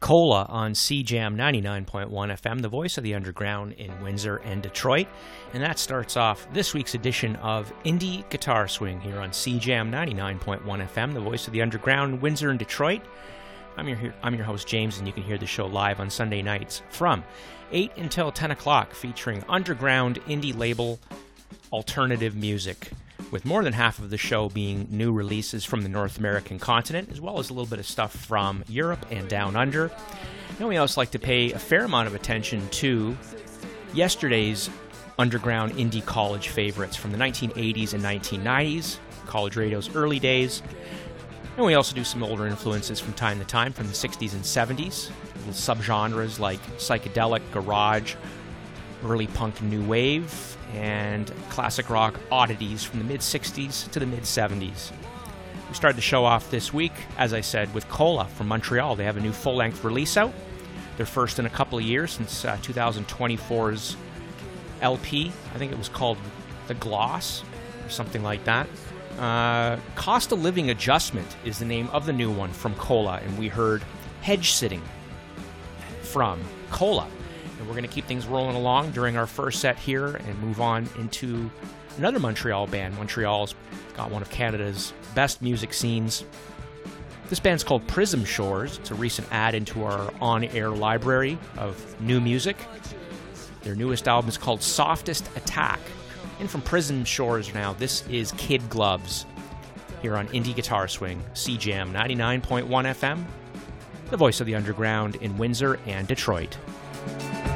Cola on CJAM 99.1 FM, the voice of the underground in Windsor and Detroit. And that starts off this week's edition of Indie Guitar Swing here on CJAM 99.1 FM, the voice of the underground in Windsor and Detroit. I'm your host, James, and you can hear the show live on Sunday nights from 8 until 10 o'clock, featuring underground indie label alternative music, with more than half of the show being new releases from the North American continent, as well as a little bit of stuff from Europe and down under. And we also like to pay a fair amount of attention to yesterday's underground indie college favorites from the 1980s and 1990s, college radio's early days. And we also do some older influences from time to time from the 60s and 70s, little subgenres like psychedelic, garage, early punk and new wave, and classic rock oddities from the mid-60s to the mid-70s. We started the show off this week, as I said, with Cola from Montreal. They have a new full-length release out, their first in a couple of years since 2024's LP. I think it was called The Gloss, or something like that. Cost of Living Adjustment is the name of the new one from Cola, and we heard Hedge Sitting from Cola. And we're going to keep things rolling along during our first set here and move on into another Montreal band. Montreal's got one of Canada's best music scenes. This band's called Prism Shores. It's a recent add into our on-air library of new music. Their newest album is called Softest Attack. And from Prism Shores now, this is Kid Gloves here on Indie Guitar Swing, CJAM 99.1 FM, the voice of the underground in Windsor and Detroit.